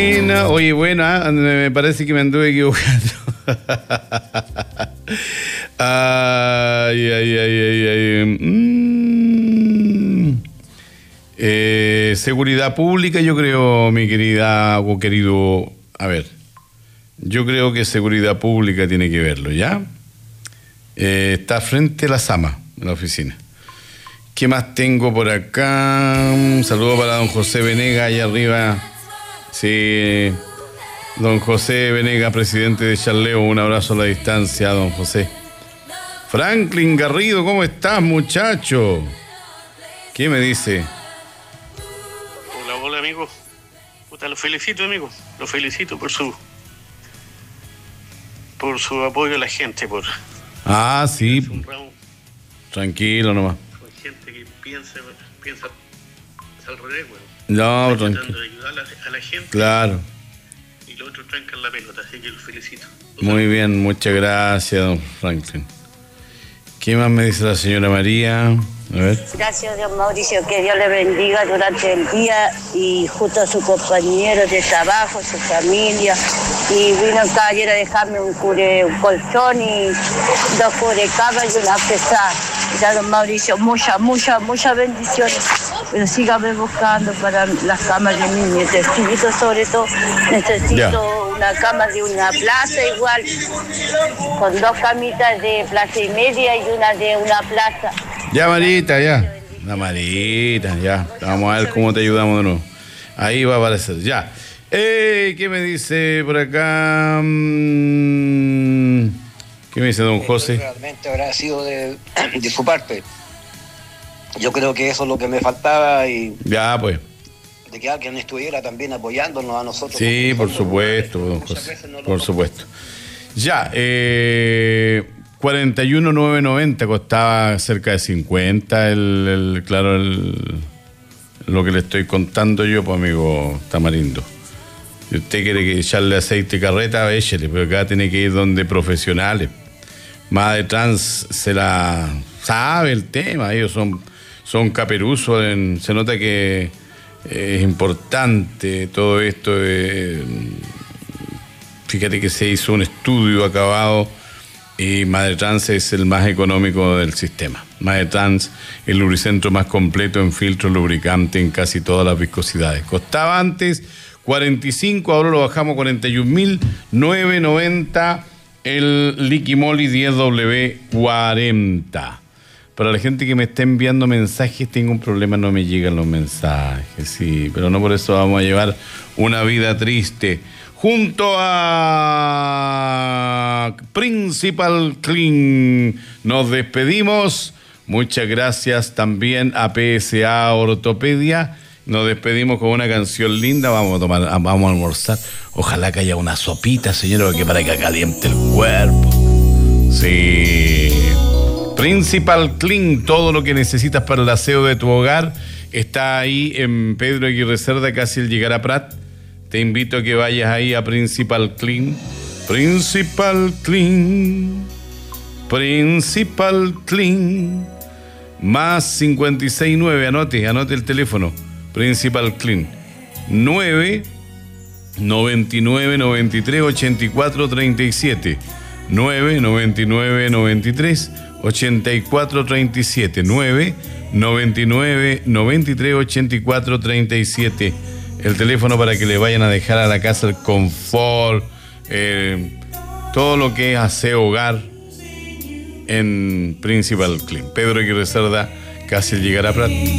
Oye, bueno, me parece que me anduve equivocando. Seguridad pública, yo creo, mi querida o querido. A ver, yo creo que seguridad pública tiene que verlo, ¿ya? Está frente a la Sama, en la oficina. ¿Qué más tengo por acá? Un saludo para don José Venega, allá arriba. Sí, don José Venega, presidente de Charleo, un abrazo a la distancia, don José. Franklin Garrido, ¿cómo estás, muchacho? ¿Qué me dice? Hola, amigo. Puta, lo felicito, amigo. Lo felicito por su apoyo a la gente, sí. Tranquilo nomás. Con gente que piensa al revés, bueno. No, tratando de ayudar a la gente. Claro. Y los otros trancan la pelota, así que los felicito. Muy bien, muchas gracias, don Franklin. ¿Qué más me dice la señora María? A ver. Gracias, don Mauricio, que Dios le bendiga durante el día y justo a sus compañeros de trabajo, su familia. Y vino el caballero a dejarme un colchón y 2 cubrecamas y una pesada. Ya, don Mauricio, muchas bendiciones. Pero sígame buscando para las camas de mis nietecitos, sobre todo. Necesito una cama de una plaza igual, con 2 camitas de plaza y media y una de una plaza. Ya, Marita, ya. La Marita, ya. Vamos a ver cómo te ayudamos de nuevo. Ahí va a aparecer, ya. ¿Qué me dice por acá? ¿Qué me dice don José? Realmente habrá sido de su parte. Yo creo que eso es lo que me faltaba y... Ya, pues. De que alguien estuviera también apoyándonos a nosotros. Sí, por supuesto, don José. Por supuesto. Ya, 41.990 costaba cerca de 50 lo que le estoy contando yo, pues, amigo Tamarindo. Si usted quiere que echarle aceite y carreta, échele, pero acá tiene que ir donde profesionales. Más de trans se la sabe el tema, ellos son caperuzos, se nota que es importante todo esto. Fíjate que se hizo un estudio acabado y Madre Trans es el más económico del sistema. Madre Trans, el lubricentro más completo en filtro lubricante en casi todas las viscosidades. Costaba antes 45, ahora lo bajamos a 41.990 el Liquimoli 10W40. Para la gente que me está enviando mensajes, tengo un problema, no me llegan los mensajes, sí, pero no por eso vamos a llevar una vida triste. Junto a Principal Clean nos despedimos. Muchas gracias también a PSA Ortopedia. Nos despedimos con una canción linda. Vamos a almorzar. Ojalá que haya una sopita, señor, para que caliente el cuerpo. Sí. Principal Clean, todo lo que necesitas para el aseo de tu hogar está ahí en Pedro Aguirre Cerda, casi al llegar a Prat. Te invito a que vayas ahí a Principal Clean. Principal Clean. Principal Clean. Más 569, anote el teléfono. Principal Clean. 9 99 93 84 37. 9 99 93 84 37. 9 99 93 84 37. El teléfono para que le vayan a dejar a la casa el confort, todo lo que es aseo hogar en Principal Clean. Pedro Aguirre Cerda, casi al llegar a Prat.